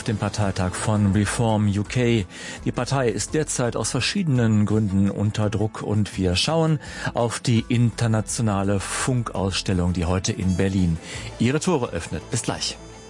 auf dem Parteitag von Reform UK. Die Partei ist derzeit aus verschiedenen Gründen unter Druck und wir schauen auf die internationale Funkausstellung, die heute in Berlin ihre Tore öffnet. Bis gleich.